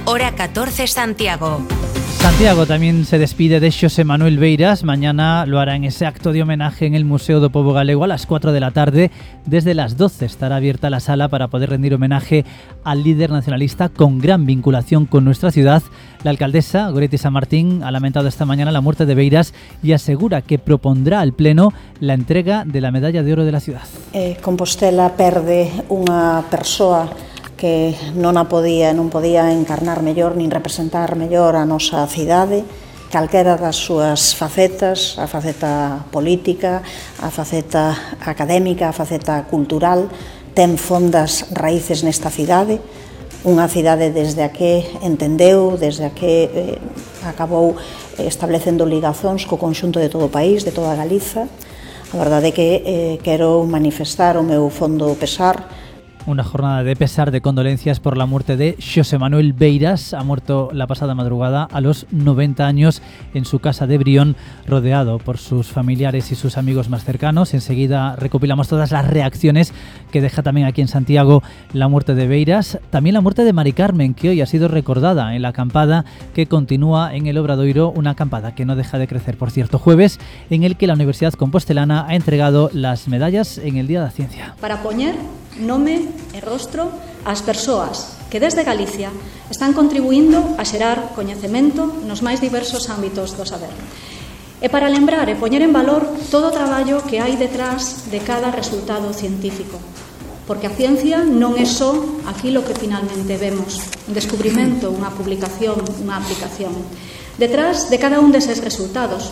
hora 14 Santiago. Santiago también se despide de Xosé Manuel Beiras. Mañana lo hará en ese acto de homenaje en el Museo do Pobo Galego a las 4 de la tarde. Desde las 12 estará abierta la sala para poder rendir homenaje al líder nacionalista con gran vinculación con nuestra ciudad. La alcaldesa, Goretti San Martín, ha lamentado esta mañana la muerte de Beiras y asegura que propondrá al Pleno la entrega de la Medalla de Oro de la ciudad. Compostela perde unha persoa que non podía encarnar mellor nin representar mellor a nosa cidade, calquera das súas facetas, a faceta política, a faceta académica, a faceta cultural, ten fondas raíces nesta cidade, unha cidade desde a que entendeu, desde a que acabou establecendo ligazóns co conxunto de todo o país, de toda Galiza. A verdade é que quero manifestar o meu fondo pesar. Una jornada de pesar, de condolencias por la muerte de Xosé Manuel Beiras. Ha muerto la pasada madrugada a los 90 años en su casa de Brión, rodeado por sus familiares y sus amigos más cercanos. Enseguida recopilamos todas las reacciones que deja también aquí en Santiago la muerte de Beiras. También la muerte de Mari Carmen, que hoy ha sido recordada en la acampada que continúa en el Obradoiro, una acampada que no deja de crecer, por cierto, jueves en el que la Universidad Compostelana ha entregado las medallas en el Día de la Ciencia. Para poñer nome e rostro ás persoas que desde Galicia están contribuindo a xerar coñecemento nos máis diversos ámbitos do saber. E para lembrar e poñer en valor todo o traballo que hai detrás de cada resultado científico. Porque a ciencia non é só aquilo que finalmente vemos, un descubrimento, unha publicación, unha aplicación. Detrás de cada un deses resultados,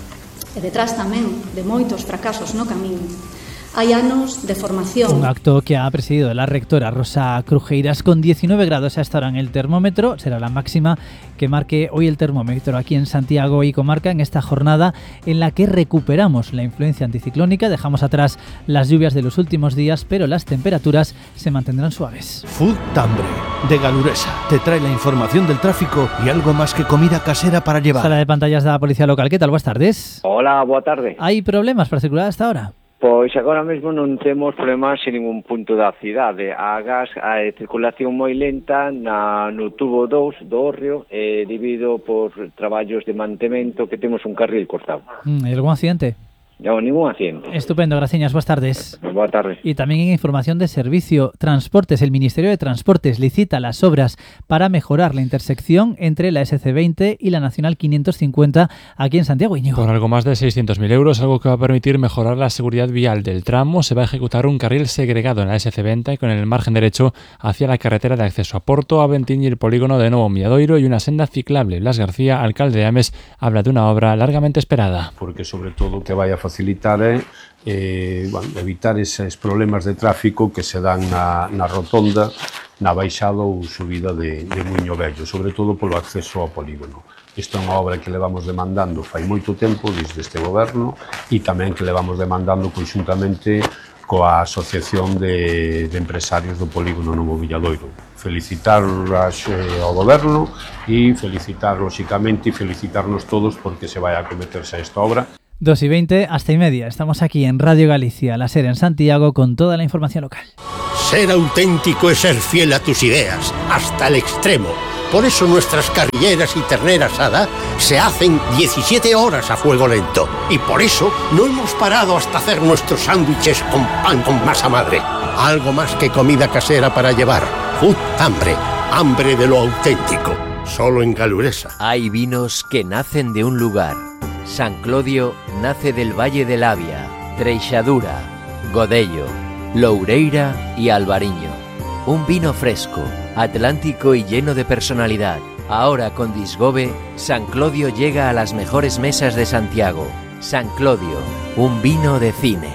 e detrás tamén de moitos fracasos no camiño, hay años de formación. Un acto que ha presidido la rectora Rosa Crujeiras con 19 grados a esta hora en el termómetro. Será la máxima que marque hoy el termómetro aquí en Santiago y comarca en esta jornada en la que recuperamos la influencia anticiclónica. Dejamos atrás las lluvias de los últimos días, pero las temperaturas se mantendrán suaves. Food Tambre, de Galuresa, te trae la información del tráfico y algo más que comida casera para llevar. Sala de pantallas de la Policía Local. ¿Qué tal? Buenas tardes. Hola, boa tarde. ¿Hay problemas para circular hasta ahora? Pois agora mesmo non temos problemas en ningún punto da cidade. A circulación moi lenta no tubo 2 do Hórreo debido por traballos de mantemento que temos un carril cortado. ¿Hay algún accidente? No, ningún accidente. Estupendo, gracias. Buenas tardes. Buenas tardes. Y también en información de servicio, Transportes, el Ministerio de Transportes licita las obras para mejorar la intersección entre la SC20 y la Nacional 550 aquí en Santiago. Íñigo. Por algo más de 600.000 euros, algo que va a permitir mejorar la seguridad vial del tramo, se va a ejecutar un carril segregado en la SC20 y con el margen derecho hacia la carretera de acceso a Porto, a Ventín y el polígono de Novo Miadoiro y una senda ciclable. Blas García, alcalde de Ames, habla de una obra largamente esperada. Porque sobre todo que vaya a facilitar evitar esos problemas de tráfico que se dan na rotonda, na baixada ou subida de Muiño Vello, sobre todo polo acceso ao polígono. Isto é unha obra que levamos demandando fai moito tempo desde este goberno e tamén que levamos demandando conxuntamente coa Asociación de Empresarios do Polígono Novo Villadoiro. Felicitar ao goberno e felicitar, lóxicamente, e felicitarnos todos porque se vai a acometerse esta obra. 2:20 hasta y media. Estamos aquí en Radio Galicia, la SER en Santiago, con toda la información local. Ser auténtico es ser fiel a tus ideas, hasta el extremo. Por eso nuestras carrilleras y ternera asada se hacen 17 horas a fuego lento. Y por eso no hemos parado hasta hacer nuestros sándwiches con pan con masa madre. Algo más que comida casera para llevar. Food Tambre, hambre de lo auténtico. Solo en Galuresa. Hay vinos que nacen de un lugar. San Clodio nace del Valle del Avia, Treixadura, Godello, Loureira y Albariño. Un vino fresco, atlántico y lleno de personalidad. Ahora con Disgobe, San Clodio llega a las mejores mesas de Santiago. San Clodio, un vino de cine.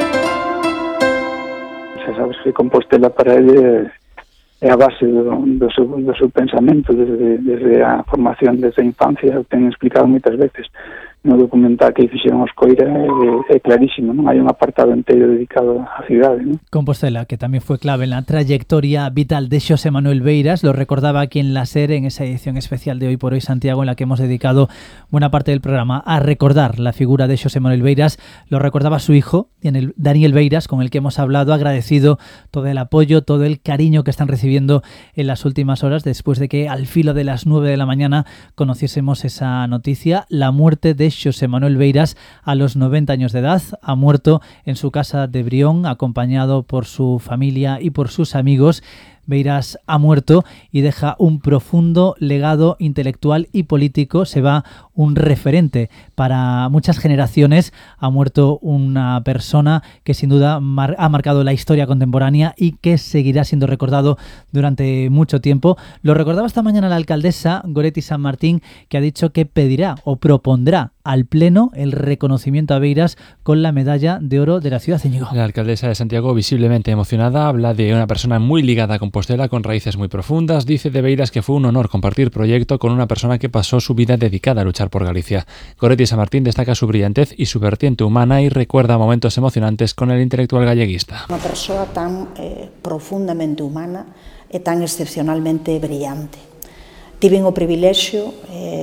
Xa sabes que Compostela para ele é a base do seu pensamento desde a formación, desde a infancia, o ten explicado moitas veces. no documental que fixeron os Coira é clarísimo, non? Hai un apartado inteiro dedicado á cidade, non? Compostela, que también fue clave en la trayectoria vital de Xosé Manuel Beiras, lo recordaba aquí en la SER en esa edición especial de Hoy por Hoy Santiago, en la que hemos dedicado buena parte del programa a recordar la figura de Xosé Manuel Beiras. Lo recordaba su hijo, Daniel Beiras, con el que hemos hablado, agradecido todo el apoyo, todo el cariño que están recibiendo en las últimas horas, después de que al filo de las 9 de la mañana conociésemos esa noticia, la muerte de Xosé Manuel Beiras a los 90 años de edad. Ha muerto en su casa de Brión, acompañado por su familia y por sus amigos. Beiras ha muerto y deja un profundo legado intelectual y político. Se va un referente para muchas generaciones. Ha muerto una persona que sin duda ha marcado la historia contemporánea y que seguirá siendo recordado durante mucho tiempo. Lo recordaba esta mañana la alcaldesa Goretti San Martín, que ha dicho que pedirá o propondrá al Pleno el reconocimiento a Beiras con la medalla de oro de la ciudad. Íñigo. La alcaldesa de Santiago, visiblemente emocionada, habla de una persona muy ligada a Compostela, con raíces muy profundas. Dice de Beiras que fue un honor compartir proyecto con una persona que pasó su vida dedicada a luchar por Galicia. Goretti San Martín destaca su brillantez y su vertiente humana y recuerda momentos emocionantes con el intelectual galleguista. Una persona tan profundamente humana e tan excepcionalmente brillante. Tiven o privilexio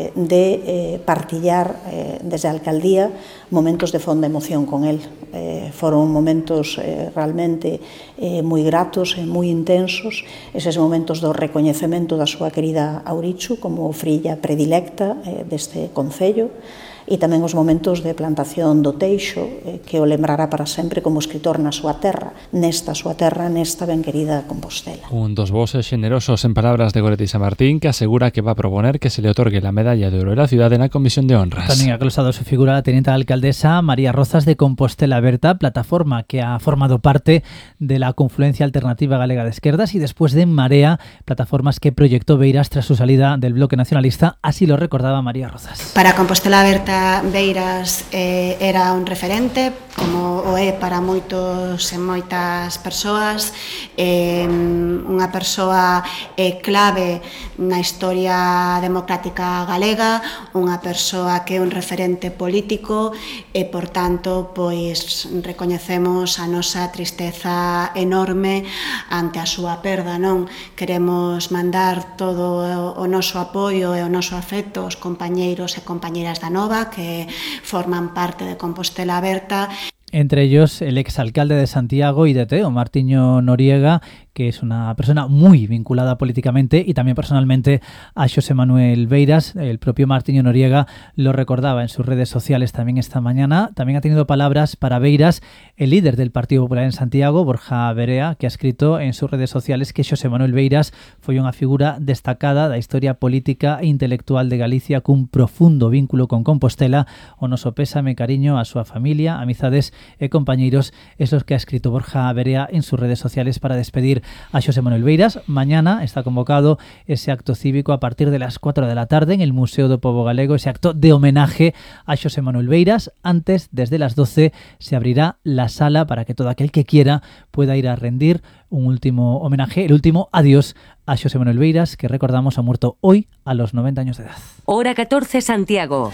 de partillar desde a alcaldía momentos de fonda emoción con él. Foron momentos realmente moi gratos e moi intensos, eses momentos do recoñecemento da súa querida Aurichu como frilla predilecta deste concello, e tamén os momentos de plantación do Teixo, que o lembrará para sempre como escritor na súa terra, nesta ben querida Compostela. Un dos voces generosos en palabras de Goretti San Martín, que asegura que va a proponer que se le otorgue la medalla de oro de la ciudad en la Comisión de Honras. También ha glosado su figura la teniente alcaldesa María Rozas de Compostela Berta, plataforma que ha formado parte de la confluencia alternativa galega de izquierdas y después de Marea, plataformas que proyectó Beiras tras su salida del bloque nacionalista. Así lo recordaba María Rozas. Para Compostela Berta, Beiras era un referente, como o é para moitos e moitas persoas, unha persoa clave na historia democrática galega, unha persoa que é un referente político e, por tanto, pois recoñecemos a nosa tristeza enorme ante a súa perda, non? Queremos mandar todo o noso apoio e o noso afecto aos compañeiros e compañeiras da Nova que forman parte de Compostela Berta. Entre ellos el exalcalde de Santiago y de Teo, Martiño Noriega, que es una persona muy vinculada políticamente y también personalmente a Xosé Manuel Beiras. El propio Martiño Noriega lo recordaba en sus redes sociales también esta mañana. También ha tenido palabras para Beiras el líder del Partido Popular en Santiago, Borja Verea, que ha escrito en sus redes sociales que Xosé Manuel Beiras foi unha figura destacada da historia política e intelectual de Galicia cun profundo vínculo con Compostela. O noso pésame, cariño a súa familia, amizades e compañeiros, es lo que ha escrito Borja Verea en sus redes sociales para despedir a Xosé Manuel Beiras. Mañana está convocado ese acto cívico a partir de las 4 de la tarde en el Museo do Pobo Galego, ese acto de homenaje a Xosé Manuel Beiras. Antes, desde las 12, se abrirá la sala para que todo aquel que quiera pueda ir a rendir un último homenaje, el último adiós a Xosé Manuel Beiras, que recordamos ha muerto hoy a los 90 años de edad. Hora 14, Santiago.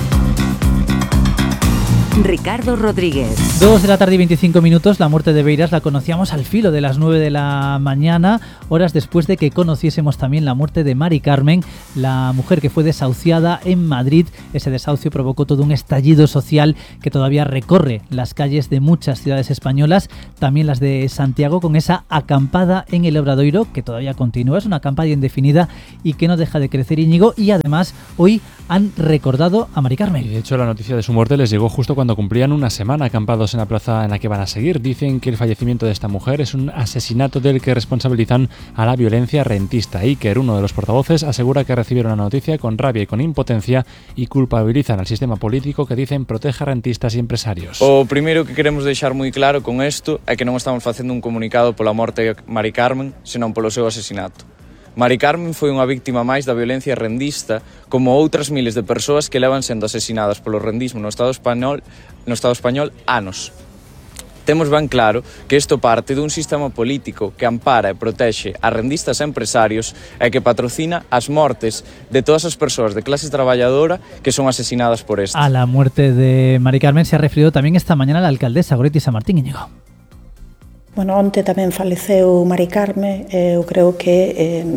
Ricardo Rodríguez. 2 de la tarde y 25 minutos. La muerte de Beiras la conocíamos al filo de las 9 de la mañana, horas después de que conociésemos también la muerte de Mari Carmen, la mujer que fue desahuciada en Madrid. Ese desahucio provocó todo un estallido social que todavía recorre las calles de muchas ciudades españolas, también las de Santiago, con esa acampada en el Obradoiro que todavía continúa. Es una acampada indefinida y que no deja de crecer, Íñigo, y además hoy han recordado a Mari Carmen. Y de hecho la noticia de su muerte les llegó justo cuando cumplían una semana acampados en la plaza en la que van a seguir. Dicen que el fallecimiento de esta mujer es un asesinato del que responsabilizan a la violencia rentista. Iker, uno de los portavoces, asegura que recibieron la noticia con rabia y con impotencia y culpabilizan al sistema político que dicen protege a rentistas y empresarios. O primeiro que queremos deixar moi claro con isto é que non estamos facendo un comunicado pola morte de Mari Carmen, senón polo seu asesinato. Mari Carmen foi unha víctima máis da violencia rendista, como outras miles de persoas que levan sendo asesinadas polo rendismo no Estado español anos. temos ben claro que isto parte dun sistema político que ampara e protexe a rendistas e empresarios e que patrocina as mortes de todas as persoas de clase traballadora que son asesinadas por este. A la muerte de Mari Carmen se ha referido también esta mañana la alcaldesa Goretti San Martín, Íñigo. Bueno, onte tamén faleceu Mari Carme, eu creo que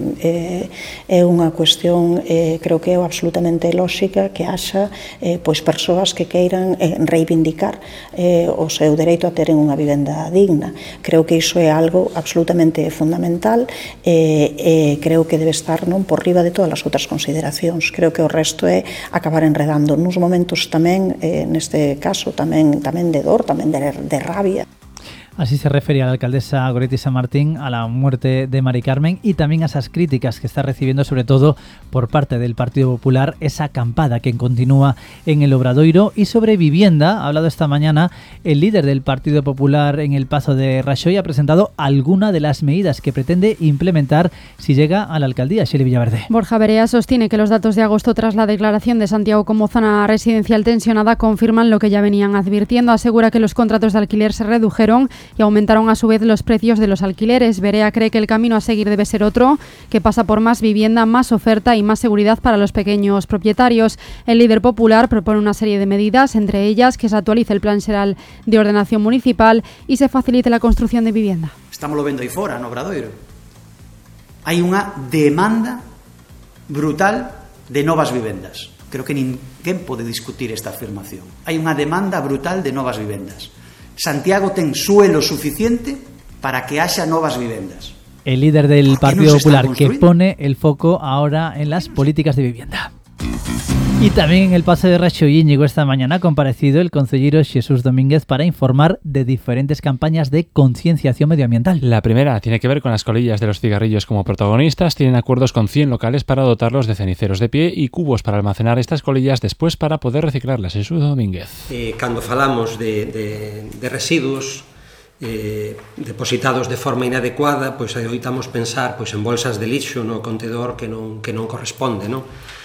é unha cuestión, creo que é absolutamente lóxica que haxa pois persoas que queiran reivindicar o seu dereito a teren unha vivenda digna. Creo que iso é algo absolutamente fundamental e creo que debe estar non por riba de todas as outras consideracións. Creo que o resto é acabar enredando nos momentos tamén, neste caso, tamén de dor, tamén de rabia. Así se refería la alcaldesa Goretti San Martín a la muerte de Mari Carmen y también a esas críticas que está recibiendo, sobre todo por parte del Partido Popular, esa acampada que continúa en el Obradoiro. Y sobre vivienda, ha hablado esta mañana el líder del Partido Popular en el Pazo de Raxoi, ha presentado alguna de las medidas que pretende implementar si llega a la alcaldía. Xeli Villaverde. Borja Berea sostiene que los datos de agosto tras la declaración de Santiago como zona residencial tensionada confirman lo que ya venían advirtiendo. Asegura que los contratos de alquiler se redujeron y aumentaron a su vez los precios de los alquileres. Berea cree que el camino a seguir debe ser otro, que pasa por más vivienda, más oferta y más seguridad para los pequeños propietarios. El líder popular propone una serie de medidas, entre ellas que se actualice el Plan Xeral de Ordenación Municipal y se facilite la construcción de vivienda. Estamos lo vendo aí fora, no Obradoiro. Hai unha demanda brutal de novas vivendas. Creo que ninguén pode discutir esta afirmación. Hai unha demanda brutal de novas vivendas. Santiago ten suelo suficiente para que haya nuevas viviendas. El líder del Partido Popular que pone el foco ahora en las políticas de vivienda. Y también en el Pazo de Raxoi, Íñigo, esta mañana ha comparecido el concejero Jesús Domínguez para informar de diferentes campañas de concienciación medioambiental. La primera tiene que ver con las colillas de los cigarrillos como protagonistas. Tienen acuerdos con 100 locales para dotarlos de ceniceros de pie y cubos para almacenar estas colillas después para poder reciclarlas. Jesús Domínguez. Cando falamos de residuos depositados de forma inadecuada, pois adoitamos pensar pois en bolsas de lixo no contedor que non corresponde, non?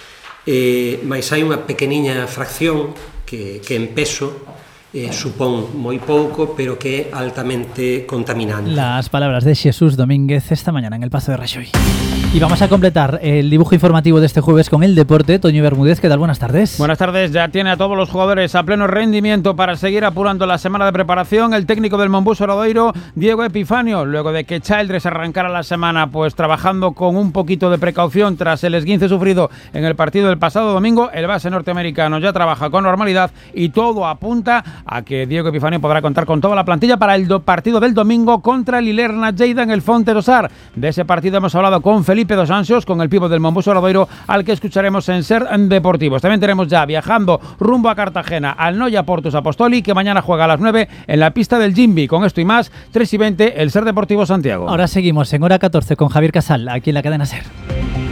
Mais hai unha pequeniña fracción que en peso supón moi pouco, pero que é altamente contaminante. Las palabras de Jesús Domínguez esta mañana en el Pazo de Raxoi. Y vamos a completar el dibujo informativo de este jueves con el deporte. Toño Bermúdez, ¿qué tal? Buenas tardes. Buenas tardes. Ya tiene a todos los jugadores a pleno rendimiento para seguir apurando la semana de preparación. El técnico del Monbus Obradoiro, Diego Epifanio, luego de que Childress arrancara la semana pues trabajando con un poquito de precaución tras el esguince sufrido en el partido del pasado domingo, el base norteamericano ya trabaja con normalidad y todo apunta a que Diego Epifanio podrá contar con toda la plantilla para el partido del domingo contra el Ilerna Lleida en el Fonte do Sar. De ese partido hemos hablado con Felipe dos Anxos, con el pívot del Monbus Obradoiro, al que escucharemos en Ser Deportivos. También tenemos ya viajando rumbo a Cartagena al Noia Portus Apostoli, que mañana juega a las 9 en la pista del Jimby. Con esto y más, 3:20, el Ser Deportivo Santiago. Ahora seguimos en hora 14 con Javier Casal, aquí en la cadena Ser.